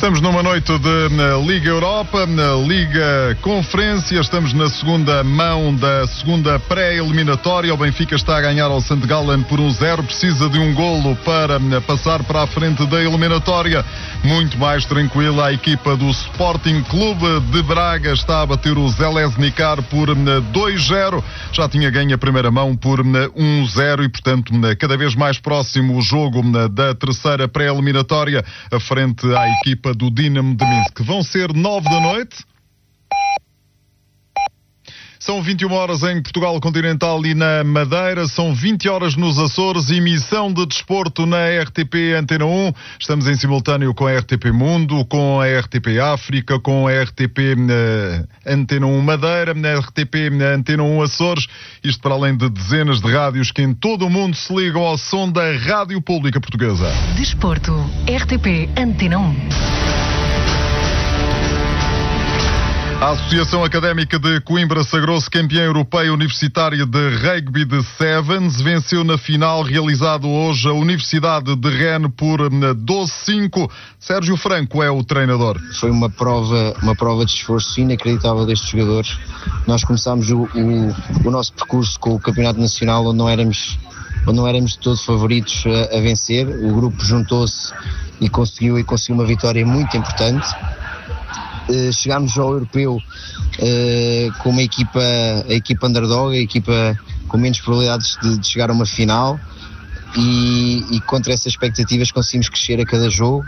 Estamos numa noite de Liga Europa, na Liga Conferência. Estamos na segunda mão da segunda pré-eliminatória. O Benfica está a ganhar ao St. Gallen por 1-0. Precisa de um golo para passar para a frente da eliminatória. Muito mais tranquila a equipa do Sporting Clube de Braga. Está a bater o Željezničar por 2-0. Já tinha ganho a primeira mão por 1-0 e, portanto, cada vez mais próximo o jogo da terceira pré-eliminatória, a frente à equipa do Dinamo de Minsk. Vão ser 9 da noite. São 21 horas em Portugal Continental e na Madeira, são 20 horas nos Açores, emissão de desporto na RTP Antena 1. Estamos em simultâneo com a RTP Mundo, com a RTP África, com a RTP Antena 1 Madeira, na RTP Antena 1 Açores. Isto para além de dezenas de rádios que em todo o mundo se ligam ao som da Rádio Pública Portuguesa. Desporto, RTP Antena 1. A Associação Académica de Coimbra sagrou-se campeã europeia universitária de rugby de Sevens. Venceu na final, realizado hoje, a Universidade de Rennes por 12-5. Sérgio Franco é o treinador. Foi uma prova de esforço inacreditável destes jogadores. Nós começámos o nosso percurso com o Campeonato Nacional, onde não éramos de todo favoritos a vencer. O grupo juntou-se e conseguiu uma vitória muito importante. Chegámos ao europeu com a equipa underdog, a equipa com menos probabilidades de chegar a uma final, e contra essas expectativas conseguimos crescer a cada jogo.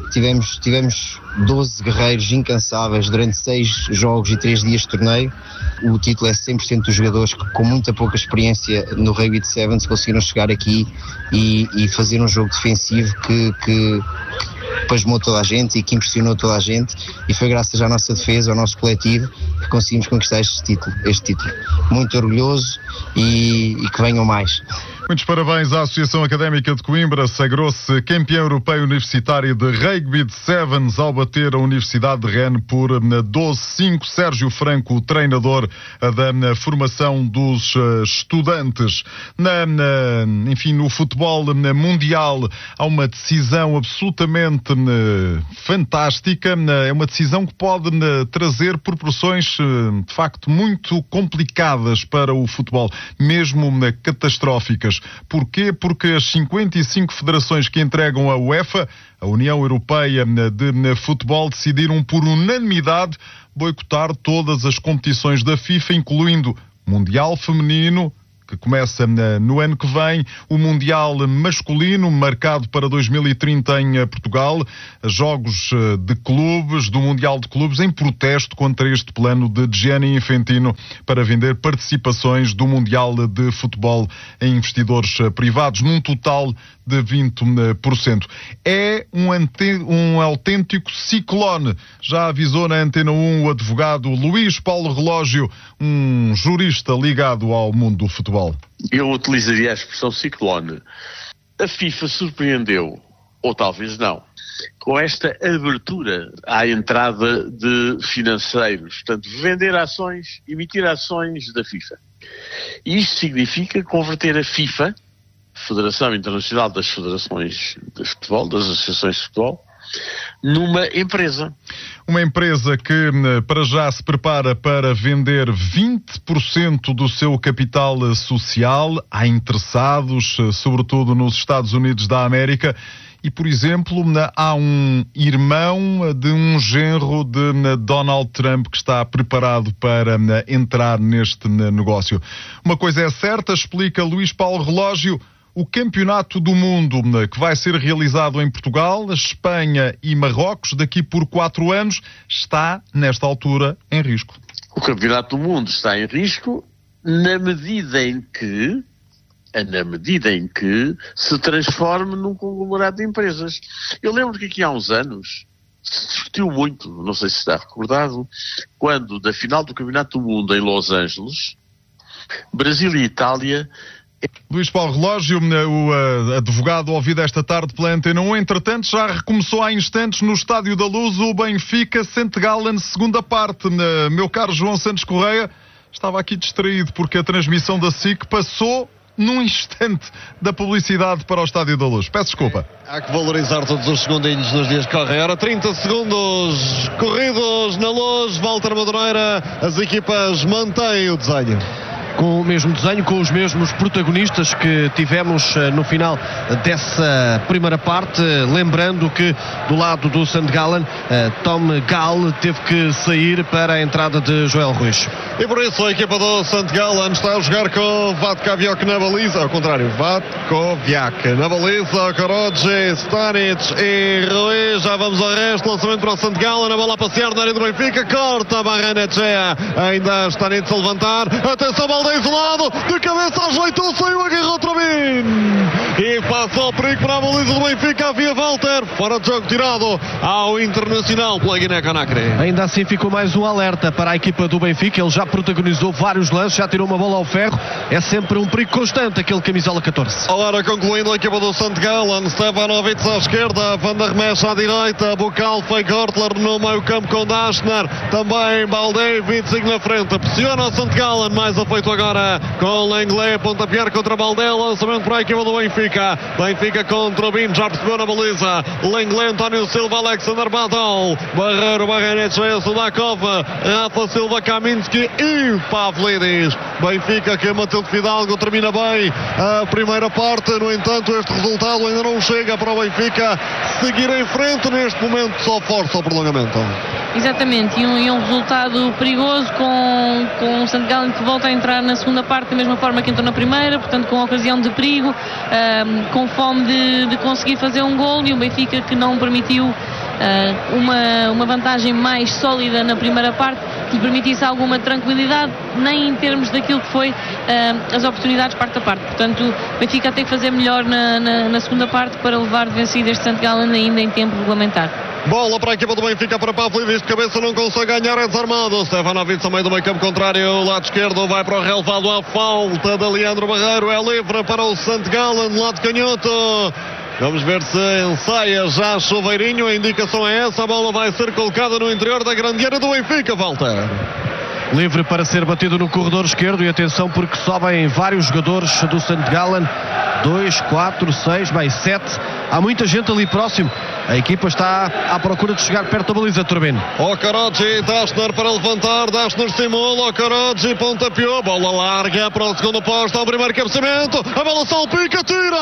Tivemos 12 guerreiros incansáveis durante 6 jogos e 3 dias de torneio. O título é 100% dos jogadores que, com muita pouca experiência no rugby de Sevens, conseguiram chegar aqui e fazer um jogo defensivo que pasmou toda a gente e que impressionou toda a gente, e foi graças à nossa defesa, ao nosso coletivo, que conseguimos conquistar este título. Muito orgulhoso e que venham mais. Muitos parabéns à Associação Académica de Coimbra, sagrou-se campeã europeia universitária de rugby de Sevens ao bater a Universidade de Rennes por 12-5. Sérgio Franco, o treinador da formação dos estudantes. Enfim, no futebol mundial há uma decisão absolutamente fantástica. É uma decisão que pode trazer proporções de facto muito complicadas para o futebol, mesmo catastróficas. Porquê? Porque as 55 federações que entregam a UEFA, a União Europeia de Futebol, decidiram por unanimidade boicotar todas as competições da FIFA, incluindo Mundial Feminino, que começa no ano que vem, o Mundial Masculino, marcado para 2030 em Portugal, jogos de clubes, do Mundial de Clubes, em protesto contra este plano de Gianni Infantino para vender participações do Mundial de Futebol em investidores privados, num total de 20%. É um autêntico ciclone. Já avisou na Antena 1 o advogado Luís Paulo Relógio, um jurista ligado ao mundo do futebol. Eu utilizaria a expressão ciclone. A FIFA surpreendeu, ou talvez não, com esta abertura à entrada de financeiros, portanto, vender ações, emitir ações da FIFA. E isto significa converter a FIFA, Federação Internacional das Federações de Futebol, das Associações de Futebol, numa empresa. Uma empresa que para já se prepara para vender 20% do seu capital social a interessados, sobretudo nos Estados Unidos da América. E, por exemplo, há um irmão de um genro de Donald Trump que está preparado para entrar neste negócio. Uma coisa é certa, explica Luís Paulo Relógio: o Campeonato do Mundo, que vai ser realizado em Portugal, Espanha e Marrocos daqui por 4 anos, está, nesta altura, em risco. O Campeonato do Mundo está em risco na medida em que se transforme num conglomerado de empresas. Eu lembro que aqui há uns anos se discutiu muito, não sei se está recordado, quando da final do Campeonato do Mundo em Los Angeles, Brasil e Itália. Luís Paulo Relógio, o advogado ouvido esta tarde pela Antena 1, entretanto já recomeçou há instantes no Estádio da Luz o Benfica St. Gallen, segunda parte. Meu caro João Santos Correia, estava aqui distraído porque a transmissão da SIC passou num instante da publicidade para o Estádio da Luz. Peço desculpa. Há que valorizar todos os segundinhos nos dias que correm. Ora, 30 segundos corridos na Luz. Walter Madureira, as equipas mantêm o desenho. Com o mesmo desenho, com os mesmos protagonistas que tivemos no final dessa primeira parte, lembrando que do lado do St. Gallen, Tom Gall teve que sair para a entrada de Joel Ruiz. E por isso a equipa do St. Gallen está a jogar com Vatkoviak na baliza, ao contrário, Vatkoviak na baliza, Korodzic, Stanic e Ruiz. Já vamos ao resto, lançamento para o St. Gallen, a bola a passear na área do Benfica, corta a Barrenechea, ainda Stanic a levantar, atenção, bola isolado, de cabeça ajeitou, saiu, agarrou Trabin e passa o perigo para a baliza do Benfica, havia Walter, fora de jogo tirado ao Internacional pela Guiné-Conakry. Ainda assim ficou mais um alerta para a equipa do Benfica, ele já protagonizou vários lances, já tirou uma bola ao ferro, é sempre um perigo constante aquele camisola 14. Ora, concluindo a equipa do St. Gallen, Stefanovic à esquerda, Van der Mesch à direita, Bukal, Gortler no meio campo com Dashner, também Baldevic na frente, pressiona o St. Gallen, mais afeito agora com Lenglet, pontapiar contra Balde, lançamento para a equipa do Benfica, Benfica contra o Bin, já percebeu na baliza, Lenglet, António Silva, Alexander Badal, Barreiro, Barrenechea, Sudakov, Rafa Silva, Kaminski e Pavlidis. Benfica que Matilde Fidalgo termina bem a primeira parte, no entanto este resultado ainda não chega para o Benfica seguir em frente, neste momento só força o prolongamento. Exatamente, e um resultado perigoso com o St. Gallen que volta a entrar na segunda parte da mesma forma que entrou na primeira, portanto com ocasião de perigo, com fome de conseguir fazer um gol, e o Benfica que não permitiu uma vantagem mais sólida na primeira parte, que lhe permitisse alguma tranquilidade, nem em termos daquilo que foi as oportunidades parte a parte. Portanto, o Benfica tem que fazer melhor na segunda parte para levar de vencido este St. Gallen ainda em tempo regulamentar. Bola para a equipa do Benfica, para Pavlidis, de cabeça não consegue ganhar, é desarmado. Stefanovic ao meio do meio campo contrário, lado esquerdo, vai para o relevado, a falta de Leandro Barreiro, é livre para o St. Gallen, lado canhoto. Vamos ver se ensaia já Chuveirinho, a indicação é essa, a bola vai ser colocada no interior da grande área do Benfica, Walter. Livre para ser batido no corredor esquerdo, e atenção porque sobem vários jogadores do St. Gallen, 2, 4, 6, bem 7, há muita gente ali próximo. A equipa está à procura de chegar perto da baliza, Turbino. Okarodji, Dashner para levantar, Dashner simula, Okarodji pontapeou, bola larga para o segundo posto, ao primeiro cabeceamento, a bola salpica,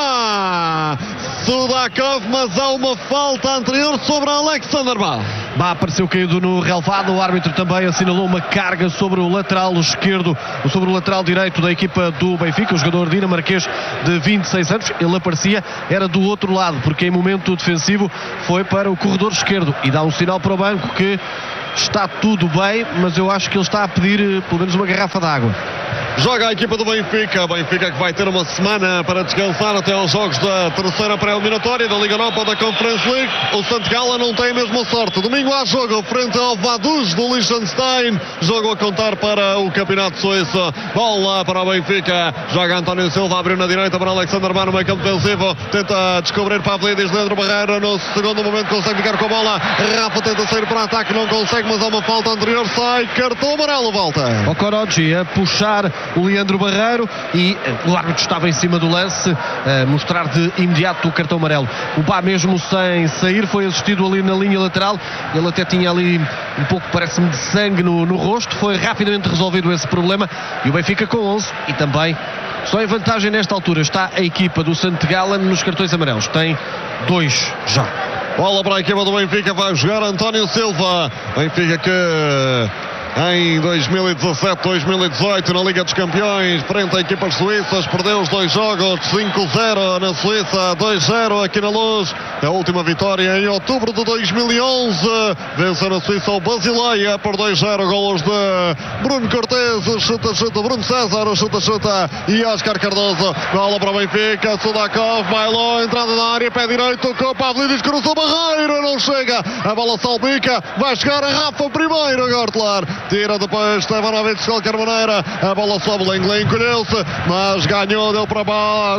tira! Sudakov, mas há uma falta anterior sobre Alexander Bá. Bá apareceu caído no relvado, o árbitro também assinalou uma carga sobre o lateral esquerdo, sobre o lateral direito da equipa do Benfica, o jogador dinamarquês de 26 anos, ele aparecia, era do outro lado, porque em momento defensivo foi para o corredor esquerdo e dá um sinal para o banco que está tudo bem, mas eu acho que ele está a pedir pelo menos uma garrafa de água. Joga a equipa do Benfica, Benfica que vai ter uma semana para descansar até aos jogos da terceira pré-eliminatória da Liga Europa ou da Conference League. O St. Gallen não tem a mesma sorte. Domingo há jogo frente ao Vaduz do Liechtenstein, jogo a contar para o Campeonato Suíço. Bola para o Benfica, joga António Silva, abriu na direita para Alexander Bá no meio campo defensivo, tenta descobrir Pavlidis, Leandro Barreiro no segundo momento consegue ficar com a bola, Rafa tenta sair para ataque, não consegue, mas há uma falta anterior, sai, cartão amarelo, volta. O Korodzic a puxar o Leandro Barreiro e o árbitro estava em cima do lance, mostrar de imediato o cartão amarelo. O Bá mesmo sem sair foi assistido ali na linha lateral, ele até tinha ali um pouco, parece-me, de sangue no rosto, foi rapidamente resolvido esse problema e o Benfica com 11 e também só em vantagem nesta altura está a equipa do St. Gallen nos cartões amarelos, tem 2 já. Bola para a equipa do Benfica, vai jogar António Silva. Benfica que em 2017-2018 na Liga dos Campeões frente a equipas suíças perdeu os 2 jogos, 5-0 na Suíça, 2-0 aqui na Luz. A última vitória em outubro de 2011, venceu na Suíça o Basileia por 2-0, golos de Bruno Cortés, chuta, Bruno César, chuta e Oscar Cardoso. Bola para o Benfica, Sudakov, Bailó, entrada na área, pé direito, com Pavlidis, cruzou Barreiro, não não chega. A bola salpica, vai chegar a Rafa primeiro, Gortler. Tira depois Stevanovic de qualquer maneira. A bola sobe, Lenglet encolheu-se, mas ganhou, deu para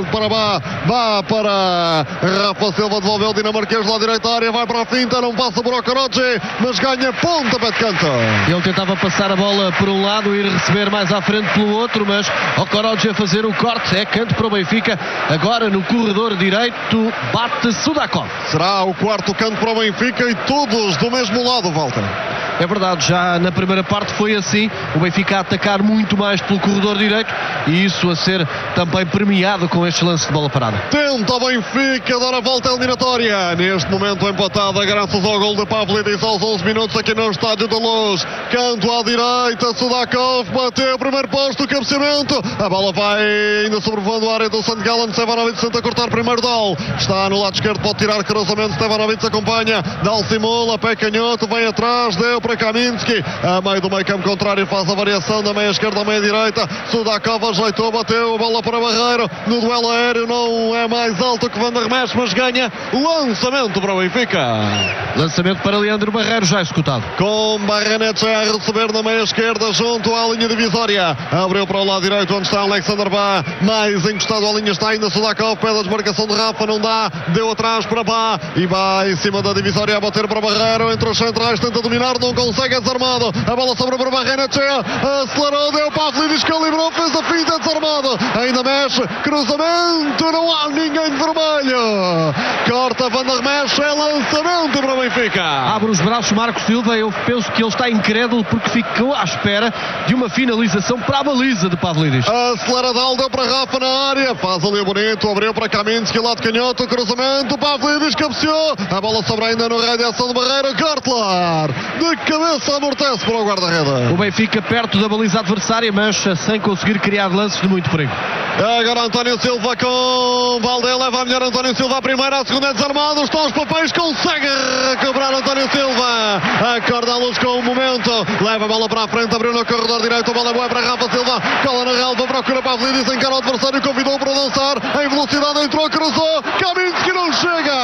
Rafa Silva, devolveu o dinamarquês lá direita área, vai para a finta, não passa por Okoroji, mas ganha pontapé de canto. Ele tentava passar a bola por um lado e ir receber mais à frente pelo outro, mas Okoroji a fazer o corte, é canto para o Benfica. Agora no corredor direito bate Sudakov. Será o quarto canto para o Benfica e todos do mesmo lado, Walter. É verdade, já na primeira parte foi assim, o Benfica a atacar muito mais pelo corredor direito e isso a ser também premiado com este lance de bola parada. Tenta o Benfica dar a volta eliminatória, neste momento empatada graças ao gol de Pavlidis aos 11 minutos aqui no Estádio da Luz. Canto à direita, Sudakov bateu o primeiro posto, o cabeceamento, a bola vai ainda sobrevoando a área do St. Gallen. Stevanovic tenta cortar primeiro Dal, está no lado esquerdo, pode tirar cruzamento, Stevanovic acompanha, Dal simula, pé canhoto, vem atrás, deu para Kaminski, a meio do meio campo contrário, faz a variação da meia esquerda à meia direita. Sudakov ajeitou, bateu a bola para Barreiro, no duelo aéreo não é mais alto que Van der Mesch, mas ganha lançamento para o Benfica. Lançamento para Leandro Barreiro, já executado. Com Barrenetxea a receber na meia esquerda junto à linha divisória, abriu para o lado direito onde está Alexander Bá, mais encostado à linha está ainda Sudakov, pede a desmarcação de Rafa, não dá, deu atrás para Bá e Bá em cima da divisória a bater para Barreiro, entre os centrais, tenta dominar, não consegue, é desarmado, a bola sobra para Barrenetxea, acelerou, deu para Pavlidis, calibrou, fez a finta, desarmado, ainda mexe, cruzamento, não há ninguém de vermelho, corta Van der Mesch, é lançamento para o Benfica. Abre os braços Marco Silva, eu penso que ele está incrédulo porque ficou à espera de uma finalização para a baliza de Pavlidis. Acelera Dal, deu para Rafa na área, faz ali o bonito, abriu para Kaminski, lado canhoto, cruzamento, Pavlidis cabeceou, a bola sobra ainda no raio de ação de Barreiro, Gortler, de cabeça amortece para o guarda-rede. O Benfica perto da baliza adversária, mas sem conseguir criar lances de muito perigo. Agora António Silva com Valdé, leva a melhor António Silva a primeira, a segunda é desarmado, estão os papéis, consegue recuperar António Silva, acorda a luz com o momento, leva a bola para a frente, abriu no corredor direito, a bola boa para Rafa Silva, cola na relva, procura Pavlidis, encara o adversário, convidou para dançar, em velocidade entrou, cruzou, Kaminski não chega!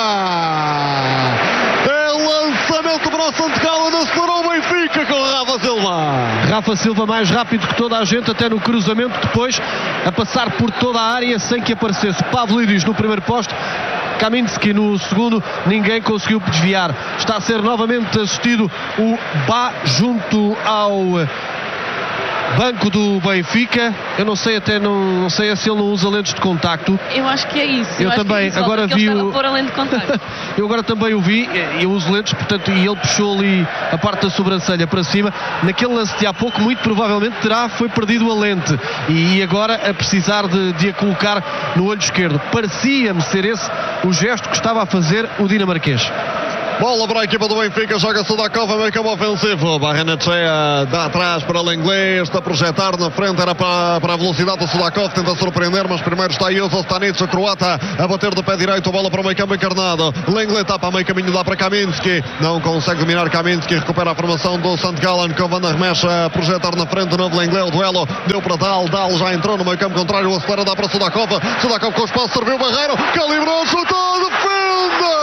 É lançamento para o St. Gallen, acelerou o Benfica com Rafa Silva. Rafa Silva mais rápido que toda a gente, até no cruzamento, depois a passar por toda a área sem que aparecesse Pavlidis no primeiro posto. Kaminski no segundo, ninguém conseguiu desviar. Está a ser novamente assistido o Bá junto ao banco do Benfica. Eu não sei, até não sei se ele não usa lentes de contacto. Eu acho que é isso. Eu também, que é agora vi o... pôr a lente de contacto. Eu agora também o vi, eu uso lentes, portanto, e ele puxou ali a parte da sobrancelha para cima. Naquele lance de há pouco, muito provavelmente foi perdido a lente e agora a precisar de a colocar no olho esquerdo. Parecia-me ser esse o gesto que estava a fazer o dinamarquês. Bola para a equipa do Benfica, joga Sudakov a meio campo ofensivo. Barrenetxea dá atrás para Lenglet, está a projetar na frente, era para a velocidade do Sudakov, tenta surpreender, mas primeiro está Jozo Stanic, o croata, a bater do pé direito, a bola para o meio campo encarnado. Lenglet tapa a meio caminho, dá para Kaminski, não consegue dominar Kaminski, recupera a formação do St. Gallen com Van der Mesch a projetar na frente, o novo Lenglet, o duelo deu para Dal, Dal já entrou no meio campo contrário, acelera, dá para Sudakov, Sudakov com o espaço, serviu o Barreiro, calibrou, chutou, defende!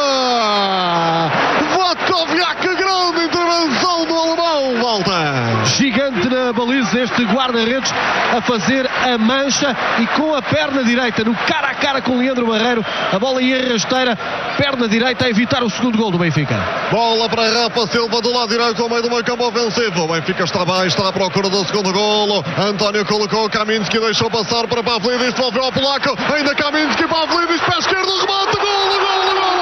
Vatkoviak, grande intervenção do alemão, volta. Gigante na baliza este guarda-redes a fazer a mancha e com a perna direita no cara a cara com Leandro Barreiro, a bola ia rasteira, perna direita a evitar o segundo gol do Benfica. Bola para Rafa Silva do lado direito ao meio do meio campo ofensivo. O Benfica está bem, está à procura do segundo golo. António colocou, Kaminski deixou passar para Pavlidis, devolveu ao polaco, ainda Kaminski, Pavlidis, pé esquerdo, remate, golo, golo, golo.